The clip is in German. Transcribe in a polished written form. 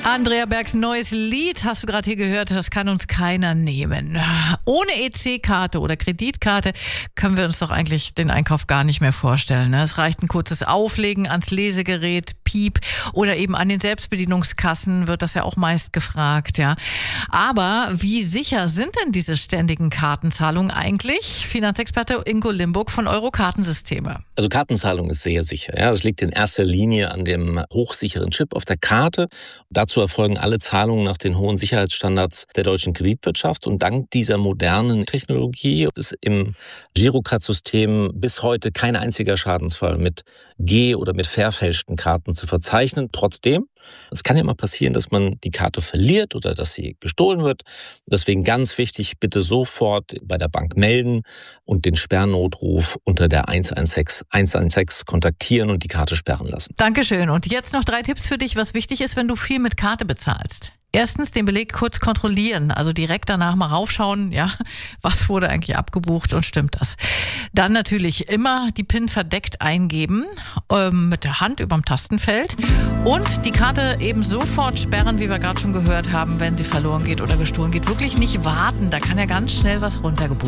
Andrea Bergs neues Lied hast du gerade hier gehört, das kann uns keiner nehmen. Ohne EC-Karte oder Kreditkarte können wir uns doch eigentlich den Einkauf gar nicht mehr vorstellen. Es reicht ein kurzes Auflegen ans Lesegerät, Piep, oder eben an den Selbstbedienungskassen wird das ja auch meist gefragt, ja. Aber wie sicher sind denn diese ständigen Kartenzahlungen eigentlich? Finanzexperte Ingo Limburg von Euro-Kartensysteme. Also Kartenzahlung ist sehr sicher. Ja, das liegt in erster Linie an dem hochsicheren Chip auf der Karte. Dazu erfolgen alle Zahlungen nach den hohen Sicherheitsstandards der deutschen Kreditwirtschaft. Und dank dieser modernen Technologie ist im Girocard-System bis heute kein einziger Schadensfall mit oder mit verfälschten Karten zu verzeichnen. Trotzdem, es kann ja mal passieren, dass man die Karte verliert oder dass sie gestohlen wird. Deswegen ganz wichtig, bitte sofort bei der Bank melden und den Sperrnotruf unter der 116 kontaktieren und die Karte sperren lassen. Dankeschön. Und jetzt noch 3 Tipps für dich, was wichtig ist, wenn du viel mit Karte bezahlst. Erstens, den Beleg kurz kontrollieren, also direkt danach mal raufschauen, ja, was wurde eigentlich abgebucht und stimmt das. Dann natürlich immer die PIN verdeckt eingeben, mit der Hand überm Tastenfeld und die Karte eben sofort sperren, wie wir gerade schon gehört haben, wenn sie verloren geht oder gestohlen geht. Wirklich nicht warten, da kann ja ganz schnell was runtergebucht